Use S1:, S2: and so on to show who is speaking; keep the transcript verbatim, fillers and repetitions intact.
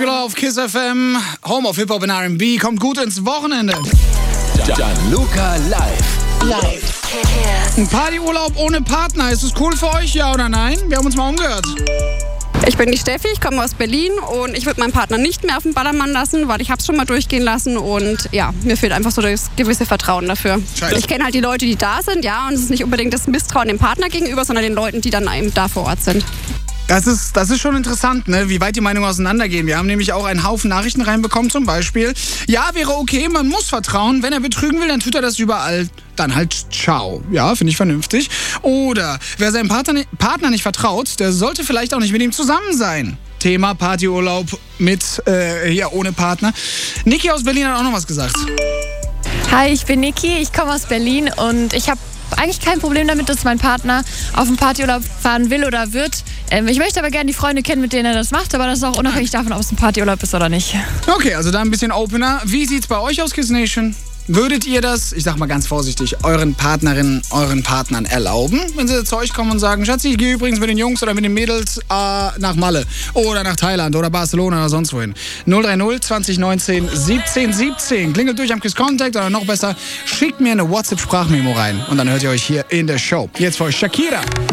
S1: Fuller auf Kiss F M. Home of Hip-Hop und R and B. Kommt gut ins Wochenende.
S2: Gianluca live.
S3: Live.
S1: Ein Partyurlaub ohne Partner. Ist es cool für euch, ja oder nein? Wir haben uns mal umgehört.
S4: Ich bin die Steffi, ich komme aus Berlin und ich würde meinen Partner nicht mehr auf den Ballermann lassen, weil ich habe es schon mal durchgehen lassen und ja, mir fehlt einfach so das gewisse Vertrauen dafür.
S1: Scheiße.
S4: Ich kenne halt die Leute, die da sind, ja, und es ist nicht unbedingt das Misstrauen dem Partner gegenüber, sondern den Leuten, die dann eben da vor Ort sind.
S1: Das ist, das ist schon interessant, ne? Wie weit die Meinungen auseinandergehen. Wir haben nämlich auch einen Haufen Nachrichten reinbekommen, zum Beispiel. Ja, wäre okay, man muss vertrauen. Wenn er betrügen will, dann tut er das überall. Dann halt ciao. Ja, finde ich vernünftig. Oder wer seinem Partner, Partner nicht vertraut, der sollte vielleicht auch nicht mit ihm zusammen sein. Thema Partyurlaub mit, äh, ja, ohne Partner. Niki aus Berlin hat auch noch was gesagt.
S5: Hi, ich bin Niki, ich komme aus Berlin und ich habe eigentlich kein Problem damit, dass mein Partner auf einen Partyurlaub fahren will oder wird. Ähm, ich möchte aber gerne die Freunde kennen, mit denen er das macht, aber das ist auch unabhängig davon, ob es ein Partyurlaub ist oder nicht.
S1: Okay, also da ein bisschen Opener. Wie sieht's bei euch aus, Kiss Nation? Würdet ihr das, ich sag mal ganz vorsichtig, euren Partnerinnen, euren Partnern erlauben, wenn sie zu euch kommen und sagen, Schatzi, ich gehe übrigens mit den Jungs oder mit den Mädels äh, nach Malle oder nach Thailand oder Barcelona oder sonst wohin? null drei null zwanzig neunzehn siebzehn siebzehn. Klingelt durch am Kiss Contact oder noch besser, schickt mir eine WhatsApp-Sprachmemo rein und dann hört ihr euch hier in der Show. Jetzt für euch Shakira.